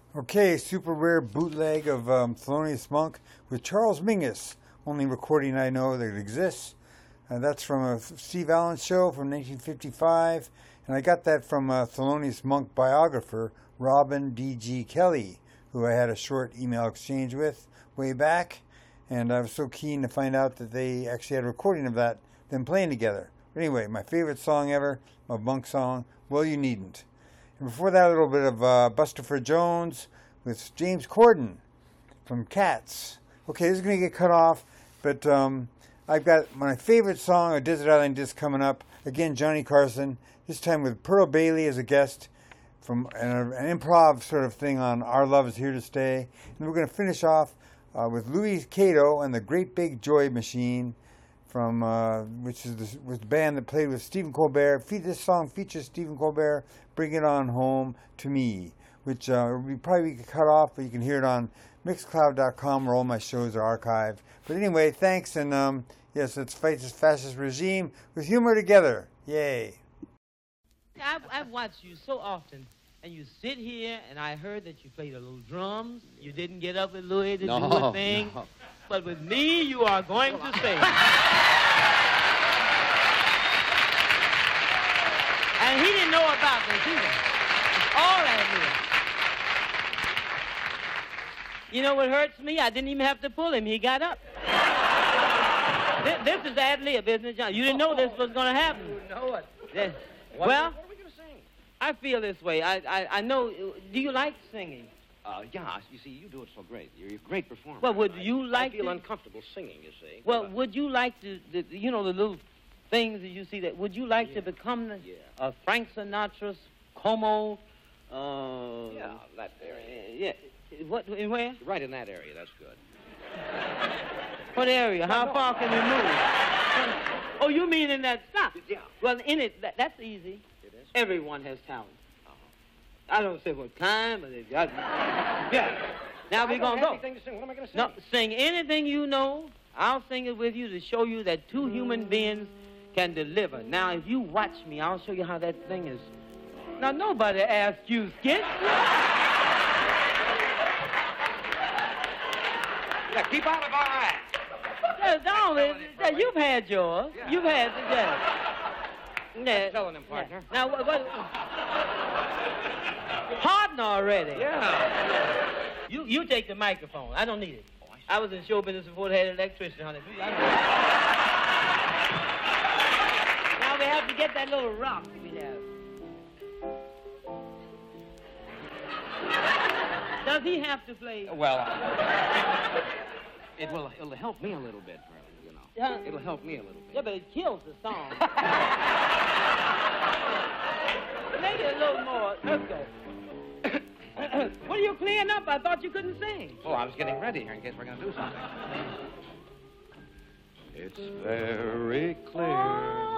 Okay, super rare bootleg of Thelonious Monk with Charles Mingus, only recording I know that exists. That's from a Steve Allen show from 1955, and I got that from a Thelonious Monk biographer, Robin D.G. Kelly, who I had a short email exchange with way back, and I was so keen to find out that they actually had a recording of that, them playing together. But anyway, my favorite song ever, my Monk song, Well You Needn't. And before that, a little bit of Bustopher Jones with James Corden from Cats. Okay, this is going to get cut off, but I've got my favorite song, A Desert Island Disc, coming up. Again, Johnny Carson, this time with Pearl Bailey as a guest from an improv sort of thing on Our Love Is Here to Stay. And we're going to finish off with Louis Cato and the Great Big Joy Machine, from which is the band that played with Stephen Colbert. This song features Stephen Colbert, Bring It On Home to Me, which will probably be cut off, but you can hear it on Mixcloud.com where all my shows are archived. But anyway, thanks, and yes, let's fight this fascist regime with humor together. Yay. I've watched you so often, and you sit here, and I heard that you played a little drums. You didn't get up with Louis to do a thing. No. But with me, you are going to sing. And he didn't know about this either. All that knew. You know what hurts me? I didn't even have to pull him. He got up. This is ad-lib, isn't it, John? You didn't know this was going to happen. You know it. Yeah. Well, what are we going to sing? I feel this way. I know. Do you like singing? Yeah, you see, you do it so great. You're a great performer. Well, would you like I feel uncomfortable singing, you see. Well, would you like to, you know, the little things that you see that, would you like to become Frank Sinatra's Como? Yeah, that area. Yeah. What, where? Right in that area, that's good. What area? How far can we move? Oh, you mean in that stop? Yeah. Well, in it, that's easy. It is? Everyone has talent. I don't say what kind, but they've got... Yeah. Now we're going to go. Anything to sing. What am I going to sing? No, sing anything you know. I'll sing it with you to show you that two human beings can deliver. Now, if you watch me, I'll show you how that thing is. Now, nobody asked you, Skit. Yeah, keep on it, all right. You've had yours. Yeah. You've had Yeah. Telling him, partner. Now, what? Partner already. Yeah. You take the microphone. I don't need it. Oh, I was in show business before they had an electrician, honey. Now we have to get that little rock we have. Does he have to play? Well, it'll help me a little bit, you know. Yeah. It'll help me a little bit. Yeah, but it kills the song. Make it a little more. Let's go. What are you clearing up? I thought you couldn't sing. Oh, I was getting ready here in case we're going to do something. It's very clear